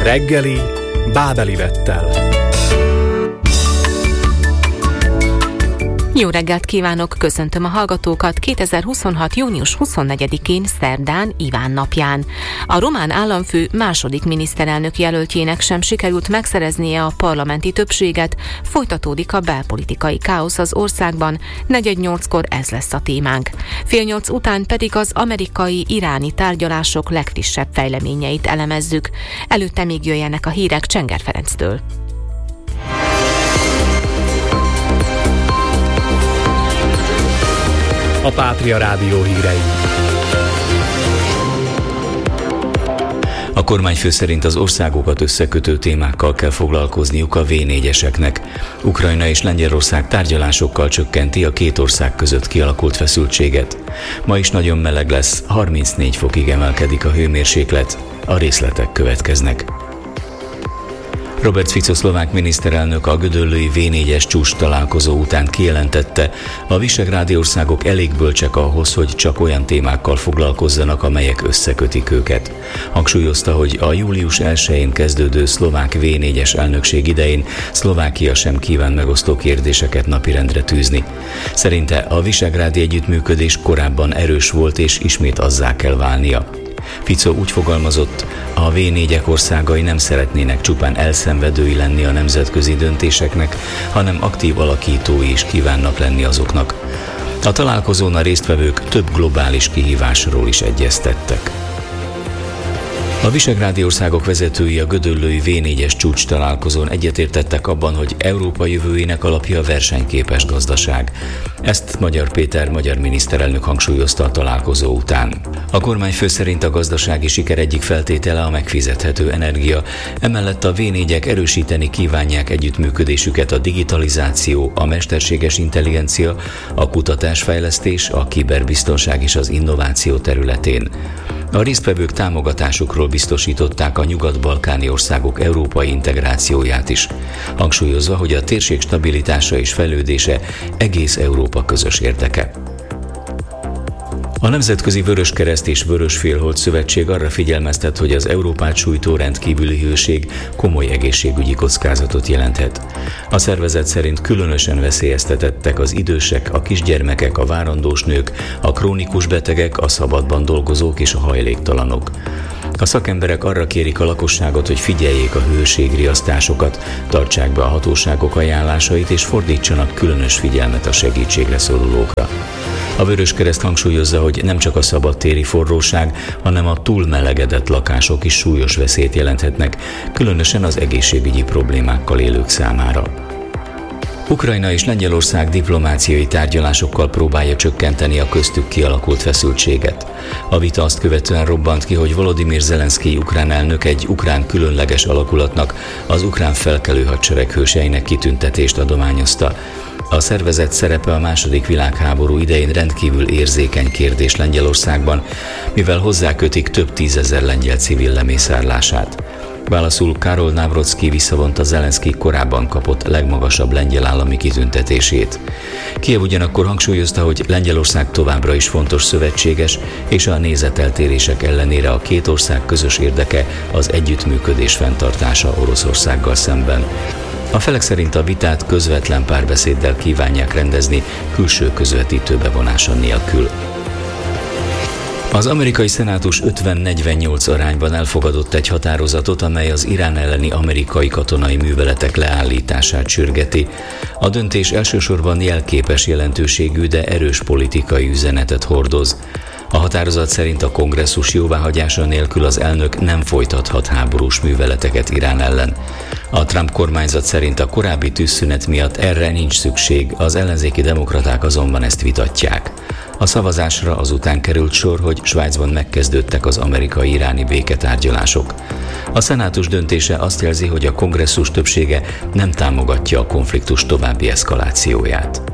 Reggeli Bábeli Vettel. Jó reggelt kívánok, köszöntöm a hallgatókat 2026. június 24-én szerdán, Iván napján. A román államfő második miniszterelnök jelöltjének sem sikerült megszereznie a parlamenti többséget, folytatódik a belpolitikai káosz az országban, 4:08-kor ez lesz a témánk. 7:30 után pedig az amerikai-iráni tárgyalások legfrissebb fejleményeit elemezzük. Előtte még jöjjenek a hírek Csenger Ferenctől. A Pátria Rádió hírei. A kormányfő szerint az országokat összekötő témákkal kell foglalkozniuk a V4-eseknek. Ukrajna és Lengyelország tárgyalásokkal csökkenti a két ország között kialakult feszültséget. Ma is nagyon meleg lesz, 34 fokig emelkedik a hőmérséklet. A részletek következnek. Robert Fico szlovák miniszterelnök a gödöllői V4-es csúcs találkozó után kijelentette, a visegrádi országok elég bölcsek ahhoz, hogy csak olyan témákkal foglalkozzanak, amelyek összekötik őket. Hangsúlyozta, hogy a július 1-én kezdődő szlovák V4-es elnökség idején Szlovákia sem kíván megosztó kérdéseket napirendre tűzni. Szerinte a visegrádi együttműködés korábban erős volt és ismét azzá kell válnia. Fico úgy fogalmazott, a V4-ek országai nem szeretnének csupán elszenvedői lenni a nemzetközi döntéseknek, hanem aktív alakítói is kívánnak lenni azoknak. A találkozón a résztvevők több globális kihívásról is egyeztettek. A visegrádi országok vezetői a gödöllői V4-es csúcs találkozón egyetértettek abban, hogy Európa jövőjének alapja a versenyképes gazdaság. Ezt Magyar Péter magyar miniszterelnök hangsúlyozta a találkozó után. A kormányfő szerint a gazdasági siker egyik feltétele a megfizethető energia, emellett a V4-ek erősíteni kívánják együttműködésüket a digitalizáció, a mesterséges intelligencia, a kutatásfejlesztés, a kiberbiztonság és az innováció területén. A résztvevők támogatásukról biztosították a nyugat-balkáni országok európai integrációját is, hangsúlyozva, hogy a térség stabilitása és fejlődése egész Európa közös érdeke. A Nemzetközi Vöröskereszt és Vörösfélhold Szövetség arra figyelmeztet, hogy az Európát sújtó rendkívüli hőség komoly egészségügyi kockázatot jelenthet. A szervezet szerint különösen veszélyeztetettek az idősek, a kisgyermekek, a várandós nők, a krónikus betegek, a szabadban dolgozók és a hajléktalanok. A szakemberek arra kérik a lakosságot, hogy figyeljék a hőségriasztásokat, tartsák be a hatóságok ajánlásait és fordítsanak különös figyelmet a segítségre szorulókra. A Vöröskereszt hangsúlyozza, hogy nem csak a szabadtéri forróság, hanem a túlmelegedett lakások is súlyos veszélyt jelenthetnek, különösen az egészségügyi problémákkal élők számára. Ukrajna és Lengyelország diplomáciai tárgyalásokkal próbálja csökkenteni a köztük kialakult feszültséget. A vita azt követően robbant ki, hogy Volodymyr Zelenszkij ukrán elnök egy ukrán különleges alakulatnak, az ukrán felkelő hadsereg hőseinek kitüntetést adományozta. A szervezet szerepe a II. Világháború idején rendkívül érzékeny kérdés Lengyelországban, mivel hozzákötik több tízezer lengyel civil lemészárlását. Válaszul Karol Nawrocki visszavonta Zelenszkij korábban kapott legmagasabb lengyel állami kitüntetését. Kijev ugyanakkor hangsúlyozta, hogy Lengyelország továbbra is fontos szövetséges, és a nézeteltérések ellenére a két ország közös érdeke az együttműködés fenntartása Oroszországgal szemben. A felek szerint a vitát közvetlen párbeszéddel kívánják rendezni, külső közvetítő bevonása nélkül. Az amerikai szenátus 50-48 arányban elfogadott egy határozatot, amely az Irán elleni amerikai katonai műveletek leállítását sürgeti. A döntés elsősorban jelképes jelentőségű, de erős politikai üzenetet hordoz. A határozat szerint a kongresszus jóváhagyása nélkül az elnök nem folytathat háborús műveleteket Irán ellen. A Trump kormányzat szerint a korábbi tűzszünet miatt erre nincs szükség, az ellenzéki demokraták azonban ezt vitatják. A szavazásra azután került sor, hogy Svájcban megkezdődtek az amerikai-iráni béketárgyalások. A szenátus döntése azt jelzi, hogy a kongresszus többsége nem támogatja a konfliktus további eszkalációját.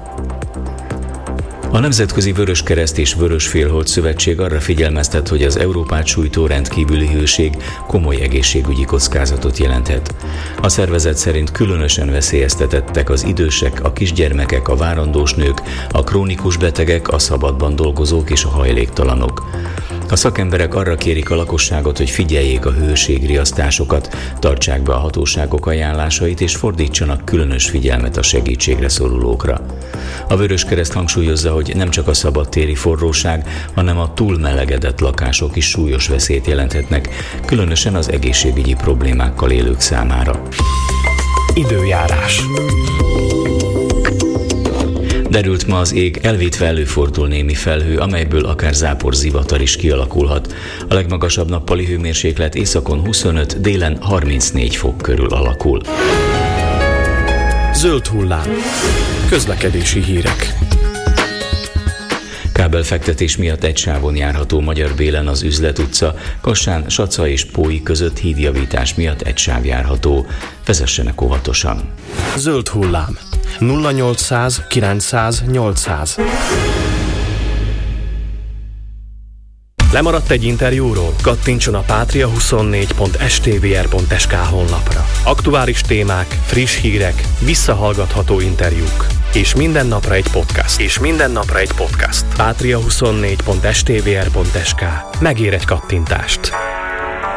A Nemzetközi Vöröskereszt és Vörösfélhold Szövetség arra figyelmeztet, hogy az Európát sújtó rendkívüli hőség komoly egészségügyi kockázatot jelenthet. A szervezet szerint különösen veszélyeztetettek az idősek, a kisgyermekek, a várandós nők, a krónikus betegek, a szabadban dolgozók és a hajléktalanok. A szakemberek arra kérik a lakosságot, hogy figyeljék a hőségriasztásokat, tartsák be a hatóságok ajánlásait és fordítsanak különös figyelmet a segítségre szorulókra. A Vöröskereszt hangsúlyozza, hogy nem csak a szabadtéri forróság, hanem a túlmelegedett lakások is súlyos veszélyt jelenthetnek, különösen az egészségügyi problémákkal élők számára. Időjárás. Derült ma az ég, elvétve előfordul némi felhő, amelyből akár záporzivatar is kialakulhat. A legmagasabb nappali hőmérséklet északon 25, délen 34 fok körül alakul. Zöld hullám. Közlekedési hírek. Kábelfektetés miatt egy sávon járható Magyar-Bélen az Üzlet utca, Kassán, Saca és Pói között hídjavítás miatt egy sáv járható. Vezessenek óvatosan. Zöld hullám. 0800 900 800. Lemaradt egy interjúról? Kattintson a patria24.stvr.sk honlapra. Aktuális témák, friss hírek, visszahallgatható interjúk. És minden napra egy podcast. Patria24.stvr.sk. Megér egy kattintást.